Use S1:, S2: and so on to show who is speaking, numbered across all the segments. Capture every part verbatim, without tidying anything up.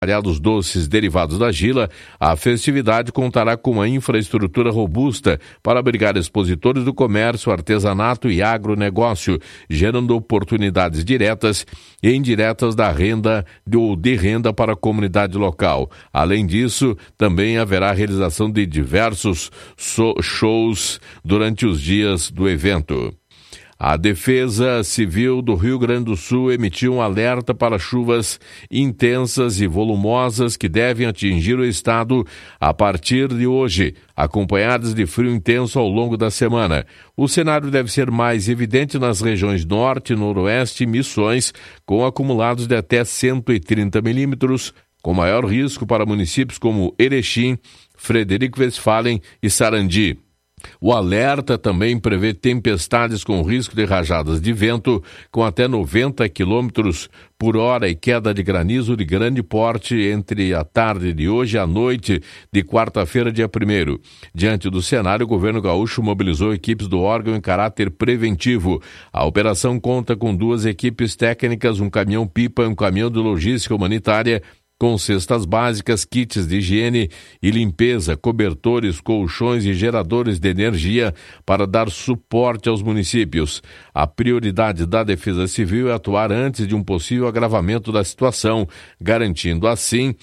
S1: Variados doces derivados da Gila, a festividade contará com uma infraestrutura robusta para abrigar expositores do comércio, artesanato e agronegócio, gerando oportunidades diretas e indiretas da renda ou de renda para a comunidade local. Além disso, também haverá a realização de diversos shows durante os dias do evento. A Defesa Civil do Rio Grande do Sul emitiu um alerta para chuvas intensas e volumosas que devem atingir o estado a partir de hoje, acompanhadas de frio intenso ao longo da semana. O cenário deve ser mais evidente nas regiões Norte, Noroeste e Missões, com acumulados de até cento e trinta milímetros, com maior risco para municípios como Erechim, Frederico Westphalen e Sarandi. O alerta também prevê tempestades com risco de rajadas de vento com até noventa quilômetros por hora e queda de granizo de grande porte entre a tarde de hoje e a noite de quarta-feira, dia primeiro. Diante do cenário, o governo gaúcho mobilizou equipes do órgão em caráter preventivo. A operação conta com duas equipes técnicas, um caminhão-pipa e um caminhão de logística humanitária, com cestas básicas, kits de higiene e limpeza, cobertores, colchões e geradores de energia para dar suporte aos municípios. A prioridade da Defesa Civil é atuar antes de um possível agravamento da situação, garantindo assim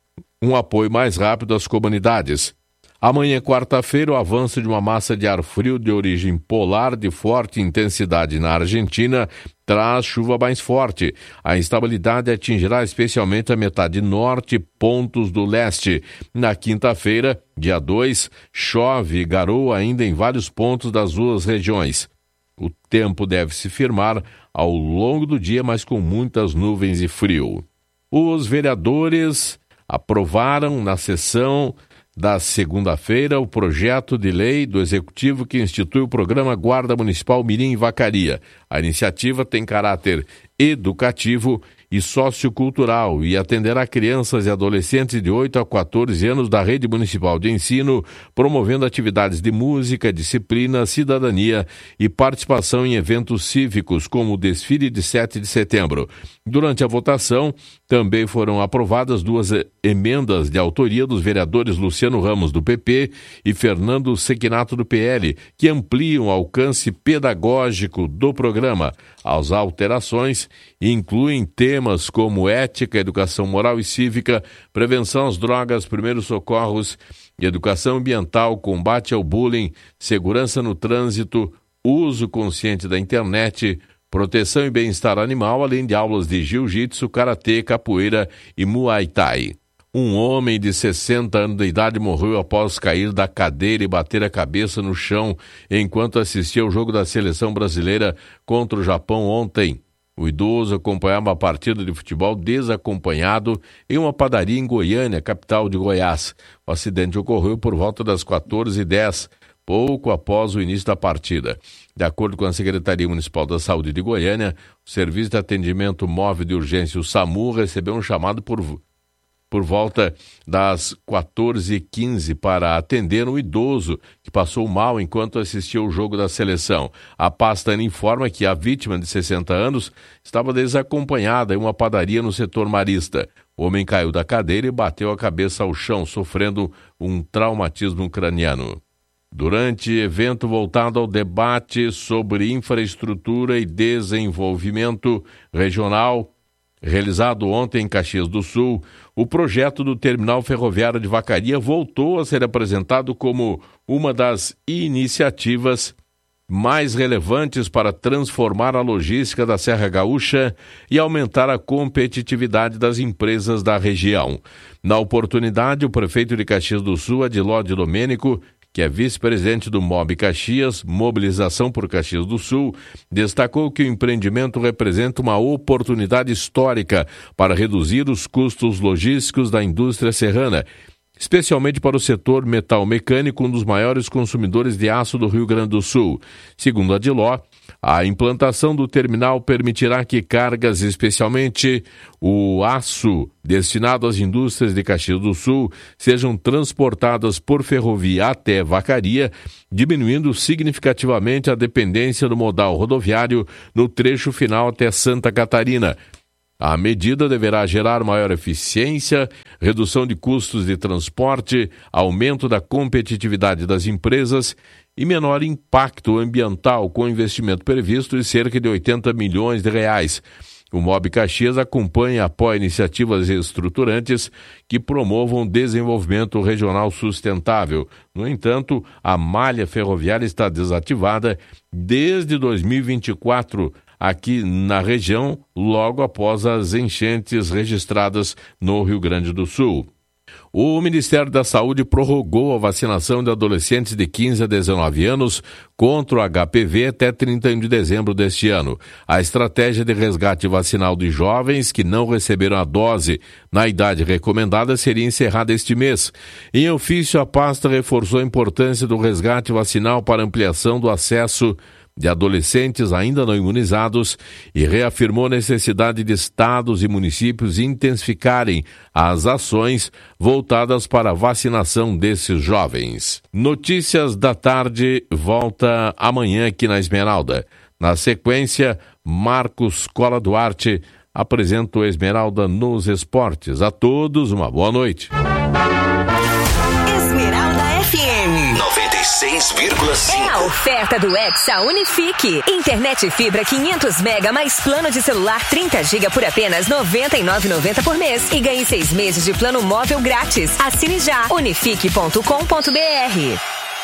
S1: um apoio mais rápido às comunidades. Amanhã, quarta-feira, o avanço de uma massa de ar frio de origem polar de forte intensidade na Argentina traz chuva mais forte. A instabilidade atingirá especialmente a metade norte e pontos do leste. Na quinta-feira, dia dois, chove e garoa ainda em vários pontos das duas regiões. O tempo deve se firmar ao longo do dia, mas com muitas nuvens e frio. Os vereadores aprovaram na sessão da segunda-feira o projeto de lei do Executivo que institui o programa Guarda Municipal Mirim e Vacaria. A iniciativa tem caráter educativo e sociocultural e atenderá crianças e adolescentes de oito a quatorze anos da rede municipal de ensino, promovendo atividades de música, disciplina, cidadania e participação em eventos cívicos, como o desfile de sete de setembro. Durante a votação, também foram aprovadas duas emendas de autoria dos vereadores Luciano Ramos, do P P, e Fernando Sequinato, do P L, que ampliam o alcance pedagógico do programa. As alterações incluem temas como ética, educação moral e cívica, prevenção às drogas, primeiros socorros, educação ambiental, combate ao bullying, segurança no trânsito, uso consciente da internet, proteção e bem-estar animal, além de aulas de jiu-jitsu, karatê, capoeira e muay thai. Um homem de sessenta anos de idade morreu após cair da cadeira e bater a cabeça no chão enquanto assistia ao jogo da seleção brasileira contra o Japão ontem. O idoso acompanhava a partida de futebol desacompanhado em uma padaria em Goiânia, capital de Goiás. O acidente ocorreu por volta das quatorze e dez, pouco após o início da partida. De acordo com a Secretaria Municipal da Saúde de Goiânia, o Serviço de Atendimento Móvel de Urgência, o SAMU, recebeu um chamado por... por volta das quatorze e quinze para atender um idoso que passou mal enquanto assistia ao jogo da seleção. A pasta informa que a vítima de sessenta anos estava desacompanhada em uma padaria no setor marista. O homem caiu da cadeira e bateu a cabeça ao chão, sofrendo um traumatismo craniano. Durante evento voltado ao debate sobre infraestrutura e desenvolvimento regional, realizado ontem em Caxias do Sul, o projeto do terminal ferroviário de Vacaria voltou a ser apresentado como uma das iniciativas mais relevantes para transformar a logística da Serra Gaúcha e aumentar a competitividade das empresas da região. Na oportunidade, o prefeito de Caxias do Sul, Adiló de Domênico, que é vice-presidente do M O B Caxias, Mobilização por Caxias do Sul, destacou que o empreendimento representa uma oportunidade histórica para reduzir os custos logísticos da indústria serrana, especialmente para o setor metal-mecânico, um dos maiores consumidores de aço do Rio Grande do Sul. Segundo Adiló, a implantação do terminal permitirá que cargas, especialmente o aço destinado às indústrias de Caxias do Sul, sejam transportadas por ferrovia até Vacaria, diminuindo significativamente a dependência do modal rodoviário no trecho final até Santa Catarina. A medida deverá gerar maior eficiência, redução de custos de transporte, aumento da competitividade das empresas e menor impacto ambiental, com investimento previsto de cerca de oitenta milhões de reais. O Mobi Caxias acompanha e apoia iniciativas estruturantes que promovam desenvolvimento regional sustentável. No entanto, a malha ferroviária está desativada desde dois mil e vinte e quatro, aqui na região, logo após as enchentes registradas no Rio Grande do Sul. O Ministério da Saúde prorrogou a vacinação de adolescentes de quinze a dezenove anos contra o H P V até trinta e um de dezembro deste ano. A estratégia de resgate vacinal de jovens que não receberam a dose na idade recomendada seria encerrada este mês. Em ofício, a pasta reforçou a importância do resgate vacinal para ampliação do acesso de adolescentes ainda não imunizados e reafirmou a necessidade de estados e municípios intensificarem as ações voltadas para a vacinação desses jovens. Notícias da Tarde volta amanhã aqui na Esmeralda. Na sequência, Marcos Cola Duarte apresenta o Esmeralda nos Esportes. A todos, uma boa noite.
S2: Esmeralda F M
S3: noventa e seis vírgula cinco.
S2: É a oferta do Hexa Unifique. Internet fibra quinhentos mega mais plano de celular trinta gigas por apenas noventa e nove reais e noventa centavos por mês e ganhe seis meses de plano móvel grátis. Assine já unifique ponto com ponto b r.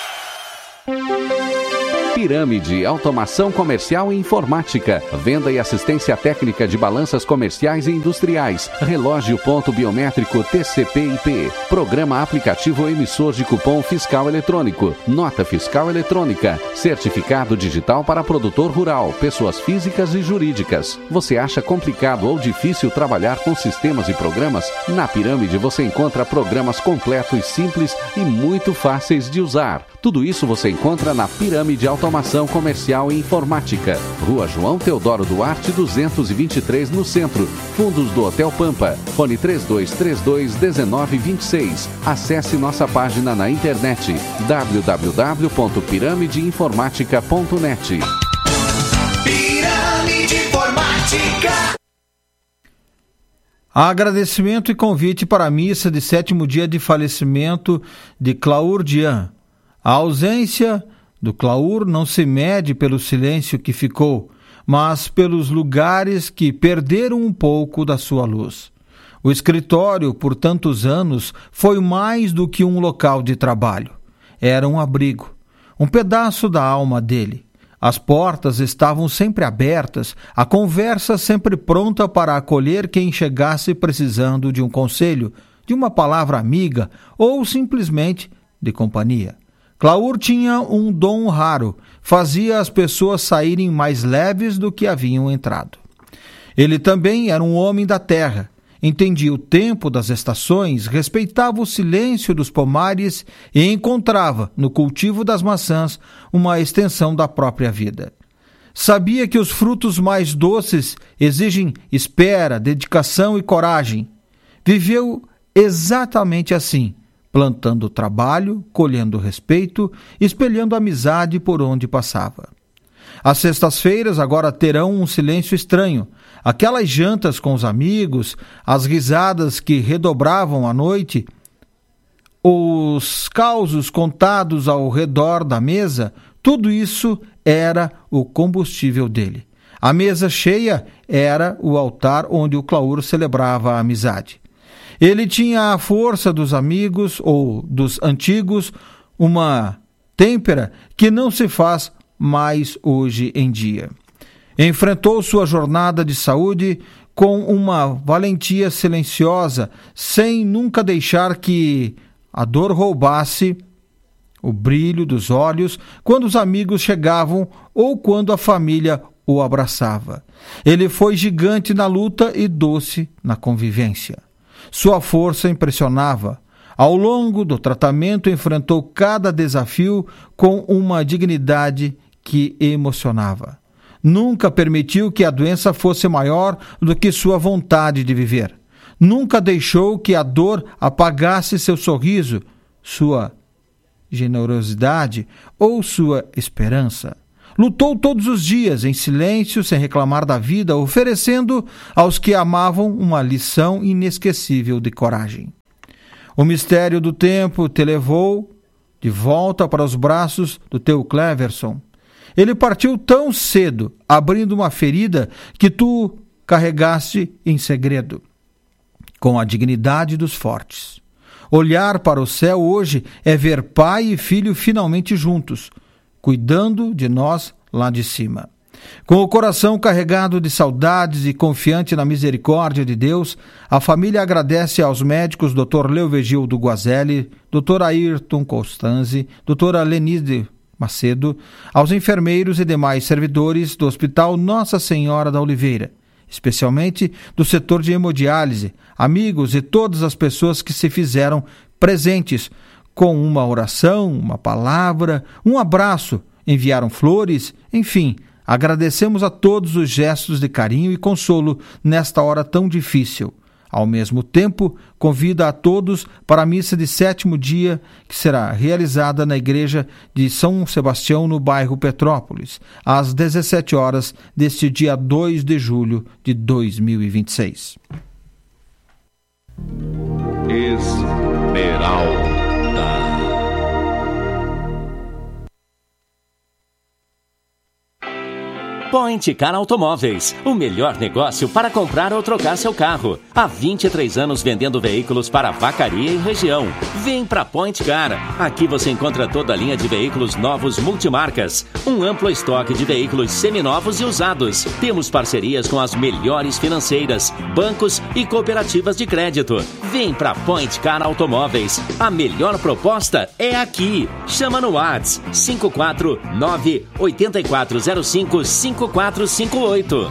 S4: Pirâmide, automação comercial e informática, venda e assistência técnica de balanças comerciais e industriais, relógio ponto biométrico T C P I P, programa aplicativo emissor de cupom fiscal eletrônico, nota fiscal eletrônica, certificado digital para produtor rural, pessoas físicas e jurídicas. Você acha complicado ou difícil trabalhar com sistemas e programas? Na Pirâmide você encontra programas completos, simples e muito fáceis de usar. Tudo isso você encontra na Pirâmide Automação Comercial e Informática. Rua João Teodoro Duarte, duzentos e vinte e três, no centro. Fundos do Hotel Pampa. Fone três dois três dois, um nove dois seis. Acesse nossa página na internet w w w ponto pirâmide informática ponto net.
S3: Pirâmide Informática.
S5: Agradecimento e convite para a missa de sétimo dia de falecimento de Claur Dian. A ausência do Claur não se mede pelo silêncio que ficou, mas pelos lugares que perderam um pouco da sua luz. O escritório, por tantos anos, foi mais do que um local de trabalho. Era um abrigo, um pedaço da alma dele. As portas estavam sempre abertas, a conversa sempre pronta para acolher quem chegasse precisando de um conselho, de uma palavra amiga ou simplesmente de companhia. Claur tinha um dom raro, fazia as pessoas saírem mais leves do que haviam entrado. Ele também era um homem da terra, entendia o tempo das estações, respeitava o silêncio dos pomares e encontrava, no cultivo das maçãs, uma extensão da própria vida. Sabia que os frutos mais doces exigem espera, dedicação e coragem. Viveu exatamente assim, plantando trabalho, colhendo respeito, espelhando amizade por onde passava. As sextas-feiras agora terão um silêncio estranho. Aquelas jantas com os amigos, as risadas que redobravam à noite, os causos contados ao redor da mesa, tudo isso era o combustível dele. A mesa cheia era o altar onde o Claur celebrava a amizade. Ele tinha a força dos amigos ou dos antigos, uma têmpera que não se faz mais hoje em dia. Enfrentou sua jornada de saúde com uma valentia silenciosa, sem nunca deixar que a dor roubasse o brilho dos olhos quando os amigos chegavam ou quando a família o abraçava. Ele foi gigante na luta e doce na convivência. Sua força impressionava. Ao longo do tratamento, enfrentou cada desafio com uma dignidade que emocionava. Nunca permitiu que a doença fosse maior do que sua vontade de viver. Nunca deixou que a dor apagasse seu sorriso, sua generosidade ou sua esperança. Lutou todos os dias, em silêncio, sem reclamar da vida, oferecendo aos que amavam uma lição inesquecível de coragem. O mistério do tempo te levou de volta para os braços do teu Cleverson. Ele partiu tão cedo, abrindo uma ferida que tu carregaste em segredo, com a dignidade dos fortes. Olhar para o céu hoje é ver pai e filho finalmente juntos, cuidando de nós lá de cima. Com o coração carregado de saudades e confiante na misericórdia de Deus, a família agradece aos médicos doutor Leovegildo Guazelli, doutor Ayrton Constanzi, doutora Lenise Macedo, aos enfermeiros e demais servidores do Hospital Nossa Senhora da Oliveira, especialmente do setor de hemodiálise, amigos e todas as pessoas que se fizeram presentes com uma oração, uma palavra, um abraço, enviaram flores, enfim, agradecemos a todos os gestos de carinho e consolo nesta hora tão difícil. Ao mesmo tempo, convida a todos para a missa de sétimo dia, que será realizada na igreja de São Sebastião, no bairro Petrópolis, às dezessete horas deste dia dois de julho de dois mil e vinte e seis.
S6: Esmeralda.
S7: Point Car Automóveis, o melhor negócio para comprar ou trocar seu carro. Há vinte e três anos vendendo veículos para Vacaria e região. Vem para Point Car. Aqui você encontra toda a linha de veículos novos multimarcas. Um amplo estoque de veículos seminovos e usados. Temos parcerias com as melhores financeiras, bancos e cooperativas de crédito. Vem para Point Car Automóveis. A melhor proposta é aqui. Chama no WhatsApp cinco quatro nove oito quatro zero cinco cinco quatro cinco oito.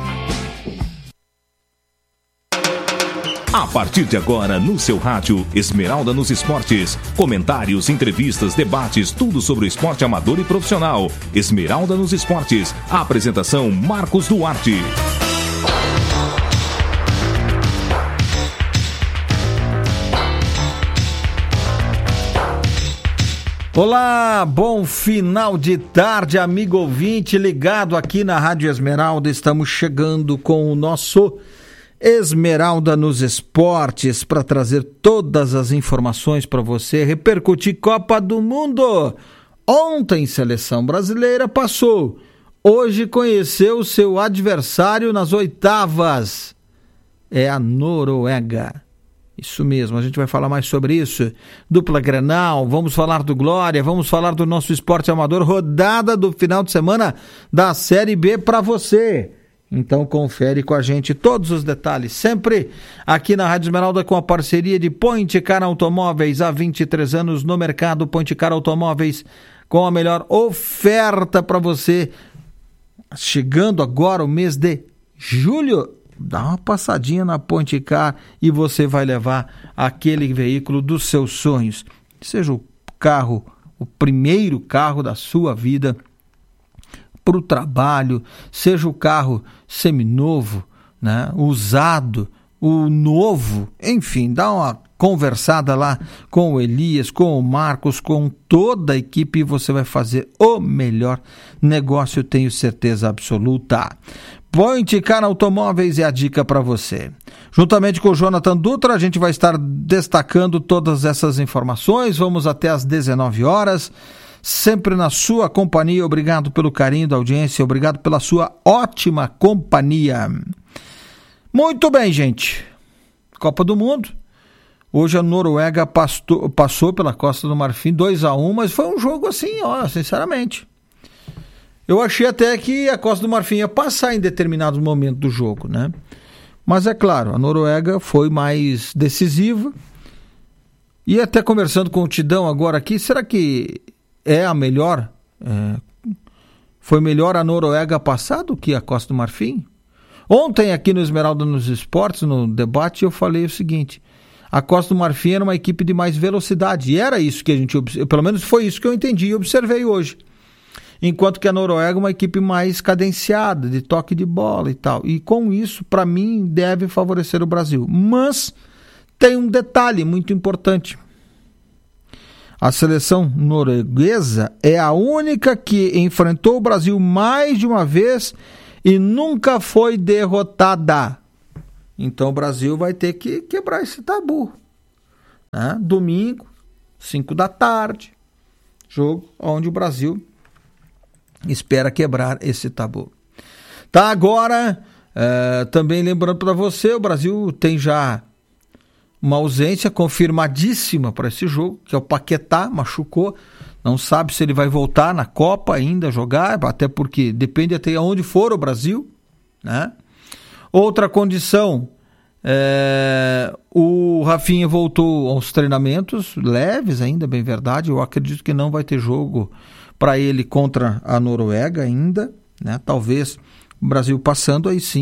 S8: A partir de agora, no seu rádio, Esmeralda nos Esportes. Comentários, entrevistas, debates, tudo sobre o esporte amador e profissional. Esmeralda nos Esportes. A apresentação, Marcos Duarte.
S5: Olá, bom final de tarde, amigo ouvinte ligado aqui na Rádio Esmeralda. Estamos chegando com o nosso Esmeralda nos Esportes para trazer todas as informações para você. Repercutir Copa do Mundo. Ontem, seleção brasileira passou. Hoje conheceu o seu adversário nas oitavas. É a Noruega. Isso mesmo, a gente vai falar mais sobre isso. Dupla Grenal, vamos falar do Glória, vamos falar do nosso esporte amador, rodada do final de semana da Série B para você. Então confere com a gente todos os detalhes, sempre aqui na Rádio Esmeralda com a parceria de Point Car Automóveis, há vinte e três anos no mercado. Point Car Automóveis com a melhor oferta para você. Chegando agora o mês de julho, dá uma passadinha na Point Car e você vai levar aquele veículo dos seus sonhos. Seja o carro, o primeiro carro da sua vida, para o trabalho, seja o carro seminovo, né, usado, o novo, enfim, dá uma conversada lá com o Elias, com o Marcos, com toda a equipe e você vai fazer o melhor negócio, tenho certeza absoluta. Point Car Automóveis é a dica para você. Juntamente com o Jonathan Dutra, a gente vai estar destacando todas essas informações. Vamos até às dezenove horas, sempre na sua companhia. Obrigado pelo carinho da audiência, obrigado pela sua ótima companhia. Muito bem, gente. Copa do Mundo. Hoje a Noruega passou, passou pela Costa do Marfim dois a um, mas foi um jogo assim, ó, sinceramente. Eu achei até que a Costa do Marfim ia passar em determinados momentos do jogo, né? Mas é claro, a Noruega foi mais decisiva. E até conversando com o Tidão agora aqui, será que é a melhor? É, foi melhor a Noruega passar do que a Costa do Marfim? Ontem aqui no Esmeralda nos Esportes, no debate, eu falei o seguinte: a Costa do Marfim era uma equipe de mais velocidade. E era isso que a gente, pelo menos foi isso que eu entendi e observei hoje. Enquanto que a Noruega é uma equipe mais cadenciada, de toque de bola e tal. E com isso, para mim, deve favorecer o Brasil. Mas tem um detalhe muito importante. A seleção norueguesa é a única que enfrentou o Brasil mais de uma vez e nunca foi derrotada. Então o Brasil vai ter que quebrar esse tabu. Né? Domingo, cinco da tarde, jogo onde o Brasil espera quebrar esse tabu. Tá, agora, é, também lembrando para você, o Brasil tem já uma ausência confirmadíssima para esse jogo, que é o Paquetá, machucou, não sabe se ele vai voltar na Copa ainda jogar, até porque depende até onde for o Brasil, né? Outra condição, é, o Rafinha voltou aos treinamentos leves ainda, bem verdade, eu acredito que não vai ter jogo para ele contra a Noruega ainda, né? Talvez o Brasil passando, aí sim